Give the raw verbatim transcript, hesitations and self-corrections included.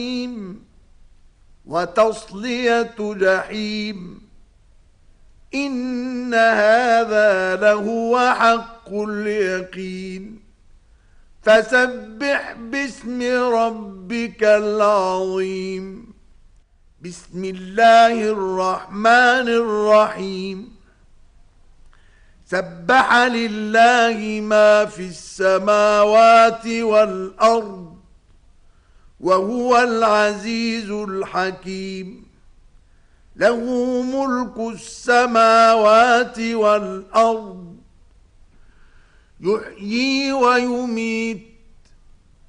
وتصلية جحيم. إن هذا لهو حق اليقين. فسبح باسم ربك العظيم. بسم الله الرحمن الرحيم. سبح لله ما في السماوات والأرض وهو العزيز الحكيم. له ملك السماوات والأرض يحيي ويميت